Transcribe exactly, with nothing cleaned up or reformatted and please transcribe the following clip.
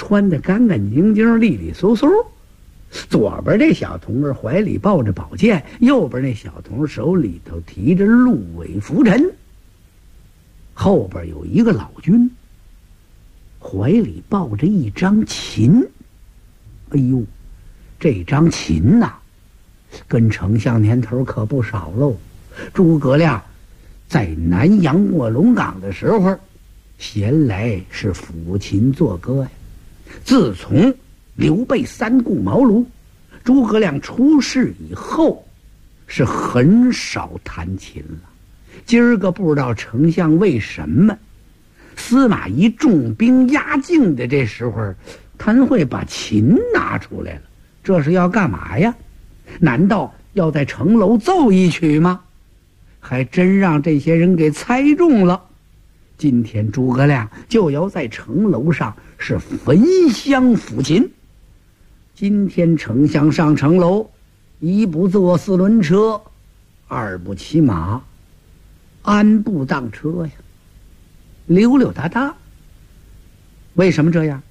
穿得干干净净、利利索索。左边这小童儿怀里抱着宝剑，右边那小童儿手里头提着鹿尾拂尘。后边有一个老君，怀里抱着一张琴。哎呦，这张琴呐、啊，跟丞相年头可不少喽。诸葛亮在南阳卧龙岗的时候，闲来是抚琴作歌呀。自从刘备三顾茅庐，诸葛亮出事以后，是很少弹琴了。今儿个不知道丞相为什么，司马懿重兵压境的这时候，他会把琴拿出来了。这是要干嘛呀？难道要在城楼奏一曲吗？还真让这些人给猜中了。今天诸葛亮就要在城楼上是焚香抚琴。今天丞相上城楼，一不坐四轮车，二不骑马，安步当车呀，溜溜达达。为什么这样？